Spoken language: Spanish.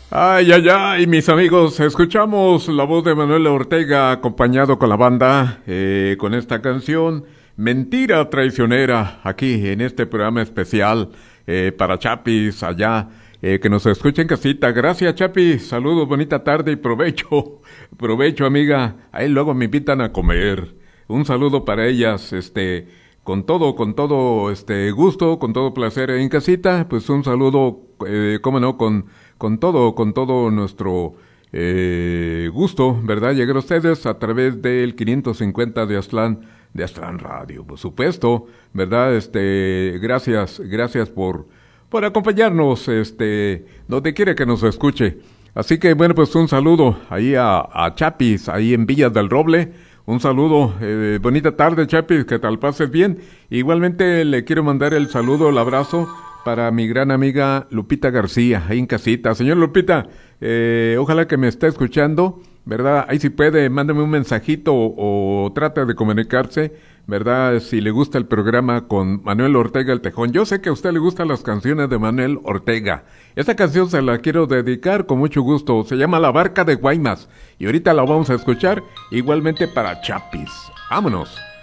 Ay, ay, ay, mis amigos, escuchamos la voz de Manuel Ortega acompañado con la banda con esta canción, Mentira Traicionera, aquí en este programa especial para Chapis allá, que nos escuchen en casita. Gracias, Chapis, saludos, bonita tarde y provecho, provecho, amiga. Ahí luego me invitan a comer. Un saludo para ellas, con todo, gusto, con todo placer en casita, pues un saludo, cómo no, con todo nuestro gusto, ¿verdad? Llegar a ustedes a través del 550 de Aztlán Radio, por supuesto, ¿verdad? Gracias por acompañarnos, donde quiera que nos escuche. Así que, bueno, pues un saludo ahí a Chapis, ahí en Villas del Roble. Un saludo, bonita tarde, Chapis, que tal pases bien. Igualmente le quiero mandar el saludo, el abrazo para mi gran amiga Lupita García, ahí en casita. Señor Lupita, ojalá que me esté escuchando, ¿verdad? Ahí si puede, mándame un mensajito o trate de comunicarse, ¿verdad? Si le gusta el programa con Manuel Ortega el Tejón. Yo sé que a usted le gustan las canciones de Manuel Ortega. Esta canción se la quiero dedicar con mucho gusto. Se llama La Barca de Guaymas. Y ahorita la vamos a escuchar igualmente para Chapis. ¡Vámonos!